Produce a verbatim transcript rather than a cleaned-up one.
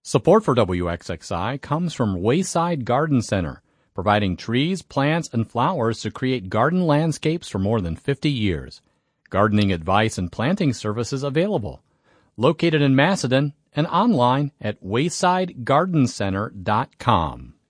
Support for W X X I comes from Wayside Garden Center, providing trees, plants, and flowers to create garden landscapes for more than fifty years. Gardening advice and planting services available. Located in Macedon and online at wayside garden center dot com.